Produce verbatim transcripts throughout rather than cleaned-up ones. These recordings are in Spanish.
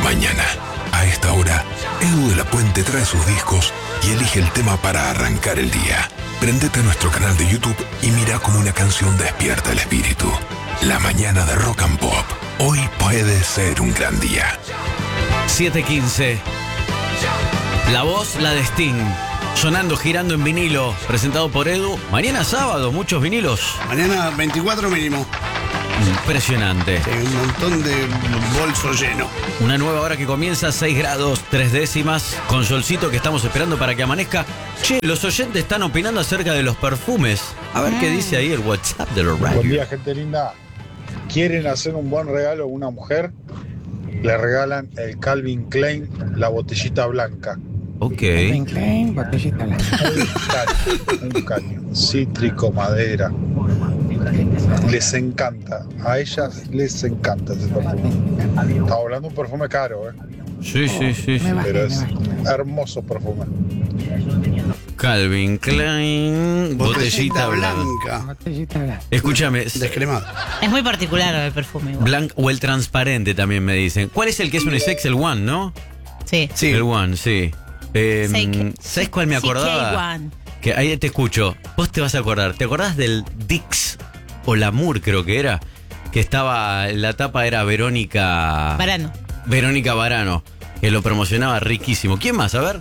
Mañana, a esta hora, Edu de la Puente trae sus discos y elige el tema para arrancar el día. Prendete a nuestro canal de YouTube y mira cómo una canción despierta el espíritu. La mañana de Rock and Pop. Hoy puede ser un gran día. siete quince. La voz, la de Sting. Sonando, girando en vinilo. Presentado por Edu. Mañana sábado, muchos vinilos. Mañana veinticuatro mínimo. Impresionante. Sí, un montón de bolso lleno. Una nueva hora que comienza, seis grados, tres décimas, con solcito que estamos esperando para que amanezca. Che, los oyentes están opinando acerca de los perfumes. A ver mm. qué dice ahí el WhatsApp de los radios. Buen día, gente linda. ¿Quieren hacer un buen regalo a una mujer? Le regalan el Calvin Klein, la botellita blanca. Ok. Calvin Klein, botellita blanca. Un caño, un caño. Cítrico, madera. Les encanta, a ellas les encanta ese perfume. Estamos hablando de un perfume caro, ¿eh? Sí, sí, sí, sí. Pero es hermoso perfume. Calvin Klein, botellita, botellita blanca. Botellita blanca. Escúchame. Descremado. Es muy particular el perfume. Igual. Blanc o el transparente también me dicen. ¿Cuál es el que es unisex? El One, ¿no? Sí. Sí. El One, sí. Eh, ¿Sabes cuál me acordaba? Que ahí te escucho. Vos te vas a acordar. ¿Te acordás del Dix o Lamour, creo que era? Que estaba, la tapa era Verónica... Varano. Verónica Varano, que lo promocionaba riquísimo. ¿Quién más? A ver.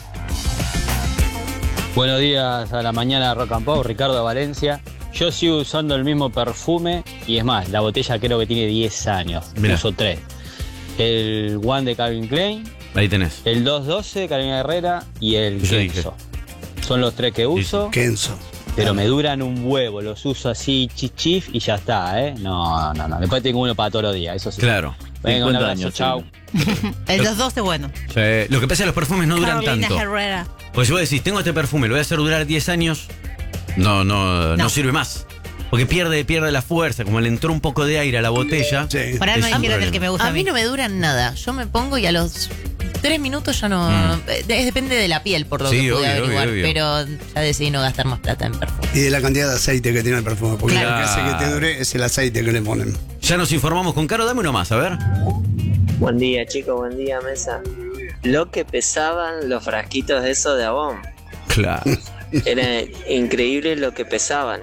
Buenos días a la mañana Rock and Pop, Ricardo de Valencia. Yo sigo usando el mismo perfume y es más, la botella creo que tiene diez años. Mirá. Uso tres. El One de Calvin Klein. Ahí tenés. El doscientos doce de Carolina Herrera y el Yo Kenzo. Son los tres que uso. Kenzo. Pero me duran un huevo, los uso así chichif y ya está, ¿eh? No, no, no. Después tengo uno para todos los días, eso sí. Claro. Venga, un abrazo, chau. El doscientos doce es bueno. Sí. Lo que pasa es que los perfumes no duran Carolina tanto. Herrera. Pues si vos decís, tengo este perfume, lo voy a hacer durar diez años, no, no, no, No. sirve más. Porque pierde, pierde la fuerza, como le entró un poco de aire a la botella. Sí. Para no Es un dijeron el problema. que me gusta A mí no me duran nada. Yo me pongo y a los tres minutos ya no... Mm. eh, depende de la piel, por lo Sí, que pude obvio, averiguar. obvio, obvio. Pero ya decidí no gastar más plata en perfume. Y de la cantidad de aceite que tiene el perfume. Porque Claro. lo que hace que te dure es el aceite que le ponen. Ya nos informamos con Caro, dame uno más, a ver. Buen día, chicos, buen día, mesa. Lo que pesaban los frasquitos de esos de Avon. Claro. Era increíble lo que pesaban.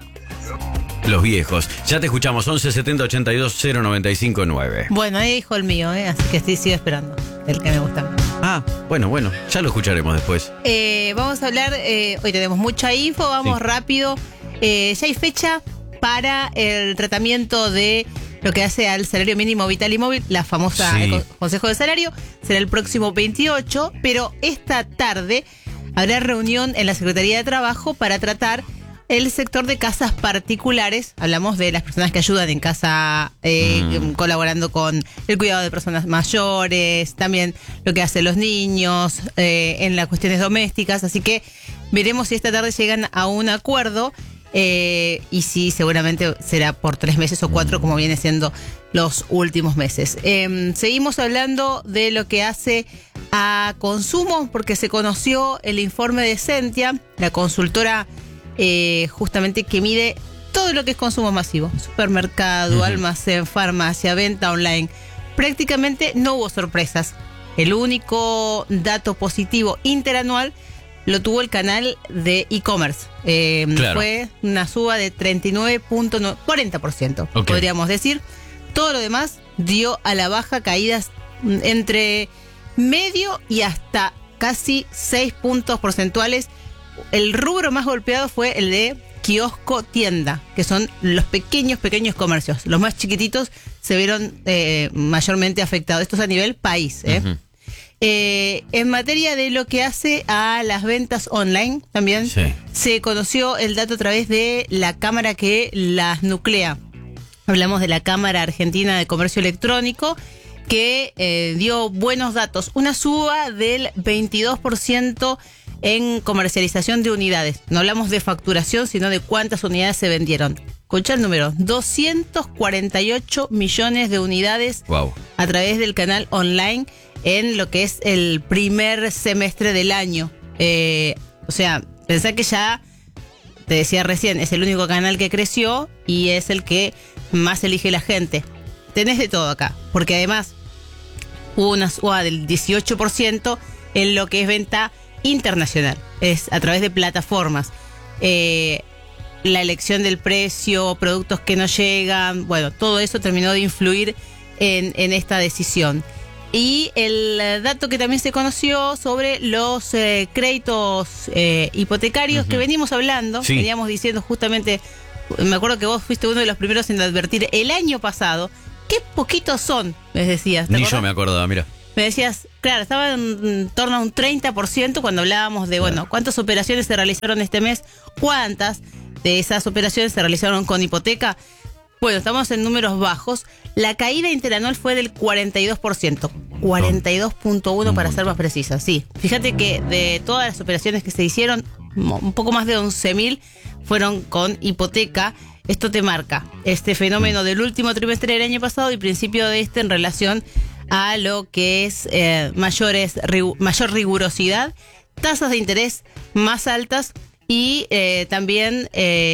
Los viejos. Ya te escuchamos, once setenta ochenta y dos cero noventa y cinco nueve. Bueno, ahí dijo el mío, ¿eh? Así que sí, sigo esperando. El que me gusta. Ah, bueno, bueno, ya lo escucharemos después. Eh, vamos a hablar, eh, hoy tenemos mucha info, vamos Sí. rápido. Eh, ya hay fecha para el tratamiento de lo que hace al salario mínimo vital y móvil, la famosa Sí. el Con- Consejo de Salario. Será el próximo veintiocho, pero esta tarde habrá reunión en la Secretaría de Trabajo para tratar el sector de casas particulares. Hablamos de las personas que ayudan en casa, eh, Mm. colaborando con el cuidado de personas mayores, también lo que hacen los niños, eh, en las cuestiones domésticas. Así que veremos si esta tarde llegan a un acuerdo, eh, y si seguramente será por tres meses o cuatro, como viene siendo los últimos meses. Eh, seguimos hablando de lo que hace a consumo, porque se conoció el informe de Sentia, la consultora eh, justamente que mide todo lo que es consumo masivo: supermercado, Ujú. almacén, farmacia, venta online. Prácticamente no hubo sorpresas. El único dato positivo interanual lo tuvo el canal de e-commerce. Eh, Claro. Fue una suba de treinta y nueve punto cuarenta por ciento, Ok. podríamos decir. Todo lo demás dio a la baja, caídas mm, entre medio y hasta casi seis puntos porcentuales. El rubro más golpeado fue el de kiosco tienda, que son los pequeños, pequeños comercios. Los más chiquititos se vieron eh, mayormente afectados. Esto es a nivel país, ¿eh? Ujú. Eh, en materia de lo que hace a las ventas online, también Sí. se conoció el dato a través de la cámara que las nuclea. Hablamos de la Cámara Argentina de Comercio Electrónico, que eh, dio buenos datos. Una suba del veintidós por ciento en comercialización de unidades. No hablamos de facturación, sino de cuántas unidades se vendieron. Escucha el número: doscientos cuarenta y ocho millones de unidades Wow. a través del canal online en lo que es el primer semestre del año. Eh, o sea, pensá que ya, te decía recién, es el único canal que creció y es el que más elige la gente. Tenés de todo acá, porque además hubo una suba del dieciocho por ciento en lo que es venta internacional, es a través de plataformas. Eh, la elección del precio, productos que no llegan, bueno, todo eso terminó de influir en, en esta decisión. Y el dato que también se conoció sobre los eh, créditos eh, hipotecarios, uh-huh, que venimos hablando, sí. veníamos diciendo justamente, me acuerdo que vos fuiste uno de los primeros en advertir el año pasado, qué poquitos son, me decías. Ni acordás? Yo me acordaba, mira. Me decías, claro, estaba en torno a un treinta por ciento cuando hablábamos de, bueno, cuántas operaciones se realizaron este mes, cuántas de esas operaciones se realizaron con hipoteca. Bueno, estamos en números bajos. La caída interanual fue del cuarenta y dos por ciento. cuarenta y dos punto uno para ser más precisa, sí. Fíjate que de todas las operaciones que se hicieron, un poco más de once mil fueron con hipoteca. Esto te marca este fenómeno del último trimestre del año pasado y principio de este en relación a lo que es eh, mayores, rigu- mayor rigurosidad, tasas de interés más altas y eh, también... Eh,